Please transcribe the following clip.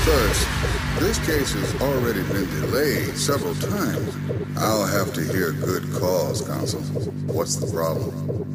First, this case has already been delayed several times. I'll have to hear good cause, counsel. What's the problem?